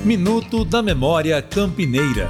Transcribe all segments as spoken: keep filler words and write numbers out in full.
Minuto da Memória Campineira.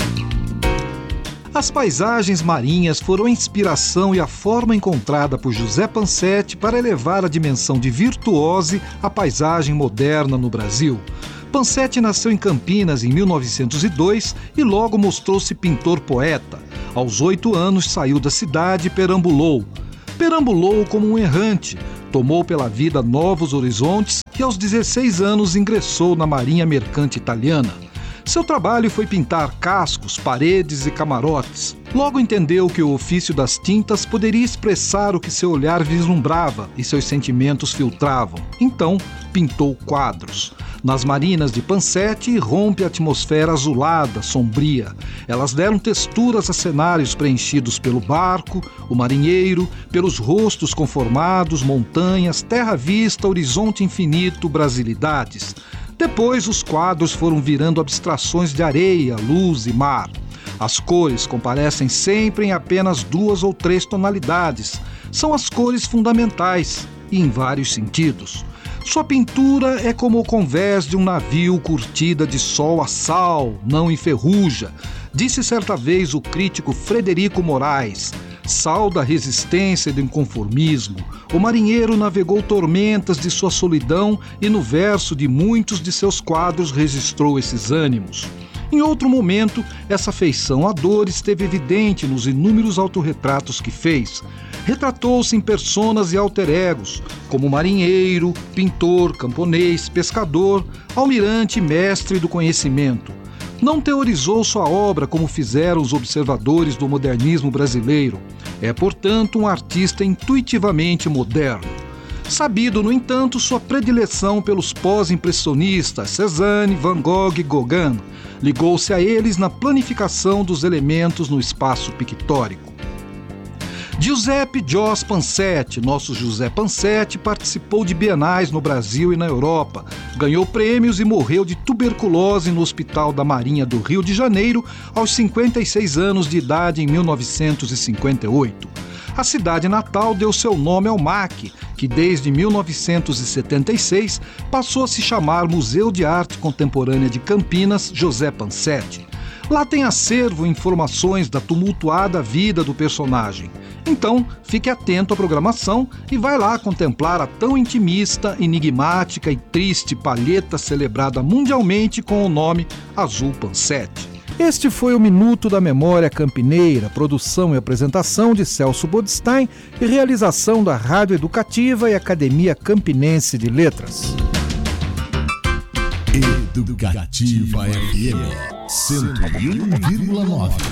As paisagens marinhas foram a inspiração e a forma encontrada por José Pansetti para elevar a dimensão de virtuose à paisagem moderna no Brasil. Pansetti nasceu em Campinas em mil novecentos e dois e logo mostrou-se pintor-poeta. Aos oito anos saiu da cidade e perambulou. Perambulou como um errante, tomou pela vida novos horizontes e aos dezesseis anos ingressou na Marinha Mercante Italiana. Seu trabalho foi pintar cascos, paredes e camarotes. Logo entendeu que o ofício das tintas poderia expressar o que seu olhar vislumbrava e seus sentimentos filtravam. Então, pintou quadros. Nas marinas de Pansetti irrompe a atmosfera azulada, sombria. Elas deram texturas a cenários preenchidos pelo barco, o marinheiro, pelos rostos conformados, montanhas, terra vista, horizonte infinito, brasilidades. Depois, os quadros foram virando abstrações de areia, luz e mar. As cores comparecem sempre em apenas duas ou três tonalidades. São as cores fundamentais e em vários sentidos. Sua pintura é como o convés de um navio curtida de sol a sal, não enferruja, disse certa vez o crítico Frederico Moraes. Sal da resistência e do inconformismo, o marinheiro navegou tormentas de sua solidão e no verso de muitos de seus quadros registrou esses ânimos. Em outro momento, essa afeição à dor esteve evidente nos inúmeros autorretratos que fez. Retratou-se em personas e alter-egos, como marinheiro, pintor, camponês, pescador, almirante e mestre do conhecimento. Não teorizou sua obra como fizeram os observadores do modernismo brasileiro. É, portanto, um artista intuitivamente moderno. Sabido, no entanto, sua predileção pelos pós-impressionistas Cézanne, Van Gogh e Gauguin. Ligou-se a eles na planificação dos elementos no espaço pictórico. Giuseppe Jos Pansetti, nosso José Pansetti, participou de bienais no Brasil e na Europa, ganhou prêmios e morreu de tuberculose no Hospital da Marinha do Rio de Janeiro aos cinquenta e seis anos de idade em mil novecentos e cinquenta e oito. A cidade natal deu seu nome ao M A C, que desde mil novecentos e setenta e seis passou a se chamar Museu de Arte Contemporânea de Campinas José Pansetti. Lá tem acervo e informações da tumultuada vida do personagem. Então, fique atento à programação e vai lá contemplar a tão intimista, enigmática e triste palheta celebrada mundialmente com o nome Azul Pansetti. Este foi o Minuto da Memória Campineira, produção e apresentação de Celso Bodstein e realização da Rádio Educativa e Academia Campinense de Letras. Educativa F M cento e um vírgula nove.